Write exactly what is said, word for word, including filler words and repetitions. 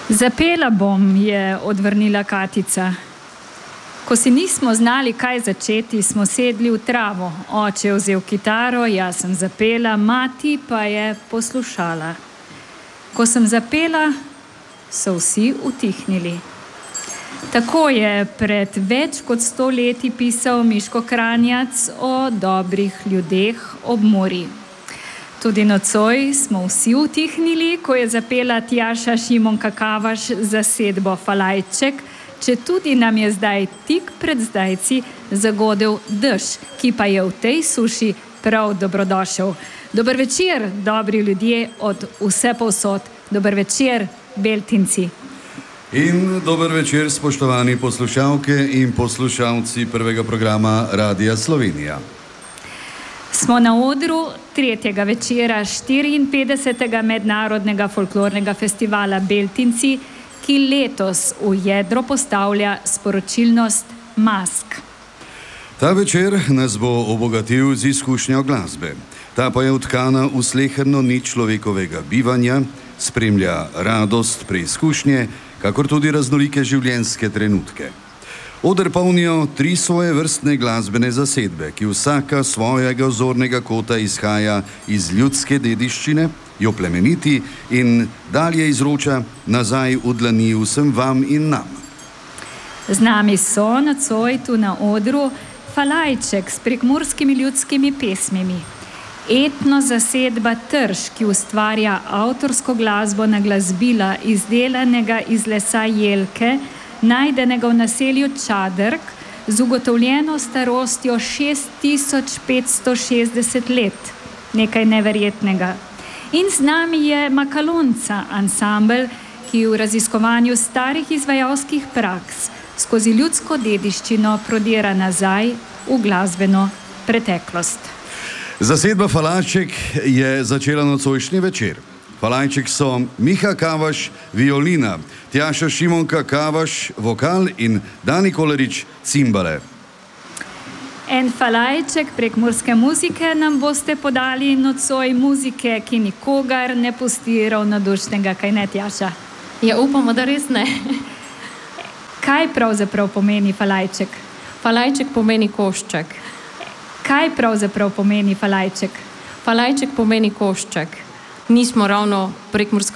Zapela bom, je odvrnila Katica. Ko si nismo znali, kaj začeti, smo sedli v travo. Oče je vzel kitaro, jaz sem zapela, mati pa je poslušala. Ko sem zapela, so vsi utihnili. Tako je pred več kot sto leti pisal Miško Kranjac o dobrih ljudeh ob morju. Tudi nocoj smo vsi utihnili, ko je zapela Tjaša Šimonka Kavaš zasedbo Falajček, če tudi nam je zdaj tik pred zdajci zagodel dež, ki pa je v tej suši prav dobrodošel. Dober večer, dobri ljudje od vse povsod. Dober večer, Beltinci. In dober večer, spoštovani poslušalke in poslušalci prvega programa Radia Slovenija. Smo na odru tretjega večera štiriinpetdesetega mednarodnega folklornega festivala Beltinci, ki letos v jedro postavlja sporočilnost mask. Ta večer nas bo obogatil z izkušnjo glasbe. Ta pa je utkana v sleherno nič človekovega bivanja, spremlja radost preizkušnje, kakor tudi raznolike življenjske trenutke. Oder polnijo tri svoje vrstne glasbene zasedbe, ki vsaka svojega zornega kota izhaja iz ljudske dediščine, jo plemeniti in dalje izroča nazaj v dlani vsem vam in nam. Z nami so nocoj tu na odru Falajček s prekmurskimi ljudskimi pesmimi. Etno zasedba Trš, ki ustvarja avtorsko glasbo na glasbila izdelanega iz lesa jelke, najdenega v naselju Čadrk z ugotovljeno starostjo šest tisoč petsto šestdeset let. Nekaj neverjetnega. In z nami je Makalonca ansambel, ki v raziskovanju starih izvajalskih praks skozi ljudsko dediščino prodira nazaj v glasbeno preteklost. Zasedba Falajček je začela nocojšnji večer. Falajček so Miha Kavaš, violina, Tjaša Šimonka Kavaš, vokal in Dani Kolarič, cimbale. En Falajček prekmurske muzike nam boste podali nocoj, muzike, ki nikogar ne pusti ravnodušnega, kaj ne, Tjaša? Ja, upamo, da res ne. Kaj pravzaprav pomeni Falajček? Falajček pomeni košček. Kaj pravzaprav pomeni Falajček? Falajček pomeni košček. Nismo ravno prekmurska